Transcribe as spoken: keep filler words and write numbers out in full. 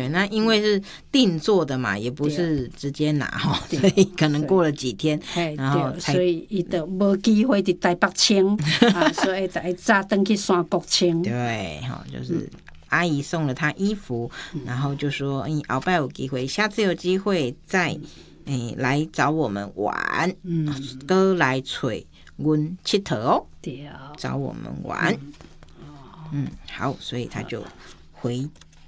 对，那因为是定做的嘛，也不是直接拿哈，所以可能过了几天，然后才所以伊就无机会伫台北清啊，所以才早登去山国清。 对，哈，就是阿姨送了他衣服，嗯、然后就说：“你鳌拜有机会，下次有机会再诶、欸、来找我们玩，嗯，哥来吹阮佚佗哦， 对， 找我们玩。嗯”嗯，好，所以他就回